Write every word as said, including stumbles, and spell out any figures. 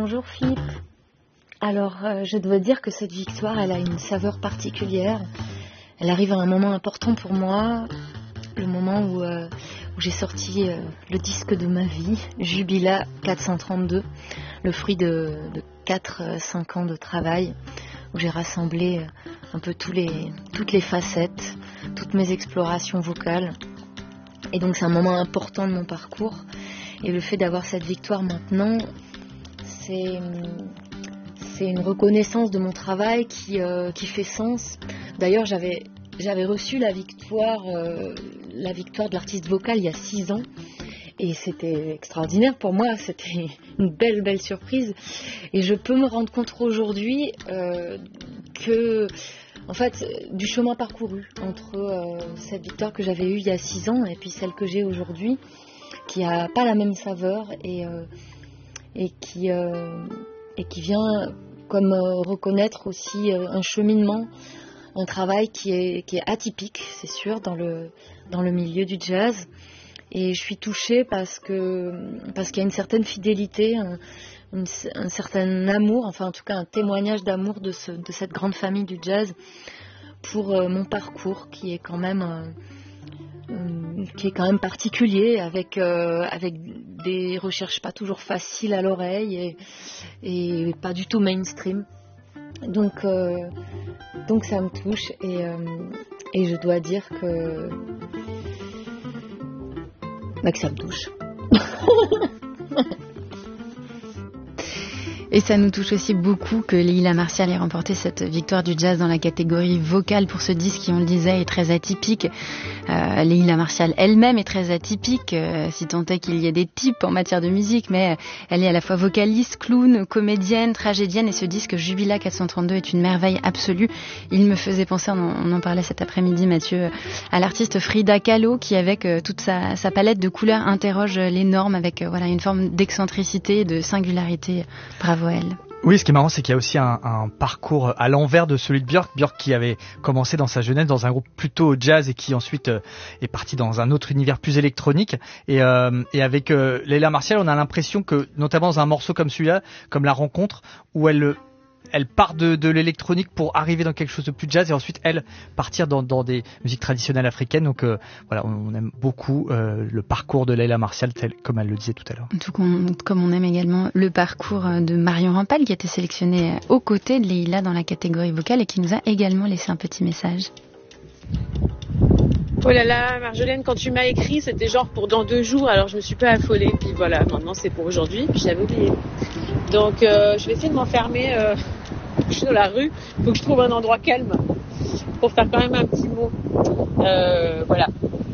Bonjour Philippe. Alors, euh, je dois dire que cette victoire, elle a une saveur particulière. Elle arrive à un moment important pour moi, le moment où, euh, où j'ai sorti euh, le disque de ma vie, Jubila quatre cent trente-deux, le fruit de, de quatre à cinq ans de travail, où j'ai rassemblé un peu tous les, toutes les facettes, toutes mes explorations vocales. Et donc c'est un moment important de mon parcours. Et le fait d'avoir cette victoire maintenant, c'est, c'est une reconnaissance de mon travail qui, euh, qui fait sens. D'ailleurs, j'avais, j'avais reçu la victoire, euh, la victoire de l'artiste vocal il y a six ans. Et c'était extraordinaire pour moi, c'était une belle, belle surprise. Et je peux me rendre compte aujourd'hui euh, que, en fait, du chemin parcouru entre euh, cette victoire que j'avais eue il y a six ans et puis celle que j'ai aujourd'hui, qui n'a pas la même saveur et, euh, et, qui, euh, et qui vient comme euh, reconnaître aussi euh, un cheminement, un travail qui est, qui est atypique, c'est sûr, dans le, dans le milieu du jazz. Et je suis touchée parce que parce qu'il y a une certaine fidélité, un, une, un certain amour, enfin en tout cas un témoignage d'amour de, ce, de cette grande famille du jazz pour euh, mon parcours qui est quand même euh, euh, qui est quand même particulier, avec euh, avec des recherches pas toujours faciles à l'oreille et, et pas du tout mainstream. Donc euh, donc ça me touche et euh, et je dois dire que Bah que ça me touche. Et ça nous touche aussi beaucoup que Leila Martial ait remporté cette victoire du jazz dans la catégorie vocale pour ce disque qui, on le disait, est très atypique. Euh, Leila Martial elle-même est très atypique, euh, si tant est qu'il y ait des types en matière de musique, mais elle est à la fois vocaliste, clown, comédienne, tragédienne, et ce disque Jubila quatre cent trente-deux est une merveille absolue. Il me faisait penser, on en, on en parlait cet après-midi, Mathieu, à l'artiste Frida Kahlo qui, avec euh, toute sa, sa palette de couleurs, interroge les normes avec euh, voilà, une forme d'excentricité, de singularité. Bravo à elle. Oui, ce qui est marrant, c'est qu'il y a aussi un, un parcours à l'envers de celui de Björk. Björk qui avait commencé dans sa jeunesse dans un groupe plutôt jazz et qui ensuite euh, est parti dans un autre univers plus électronique. Et, euh, et avec euh, Leila Martial, on a l'impression que, notamment dans un morceau comme celui-là, comme La Rencontre, où elle... elle part de, de l'électronique pour arriver dans quelque chose de plus jazz et ensuite elle partir dans, dans des musiques traditionnelles africaines. Donc euh, voilà, on, on aime beaucoup euh, le parcours de Leila Martial, tel, comme elle le disait tout à l'heure. Tout comme, comme on aime également le parcours de Marion Rampal qui a été sélectionnée aux côtés de Leila dans la catégorie vocale et qui nous a également laissé un petit message. Oh là là, Marjolaine, quand tu m'as écrit, c'était genre pour dans deux jours, alors je me suis pas affolée, puis voilà, maintenant c'est pour aujourd'hui, puis j'avais oublié. Donc euh, je vais essayer de m'enfermer, euh, je suis dans la rue, il faut que je trouve un endroit calme pour faire quand même un petit mot. Euh, voilà.